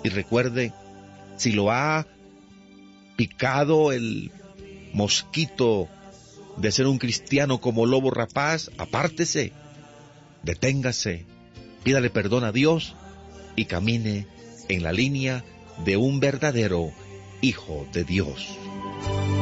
Y recuerde, si lo ha picado el mosquito de ser un cristiano como lobo rapaz, apártese, deténgase, pídale perdón a Dios y camine en la línea de un verdadero hijo de Dios.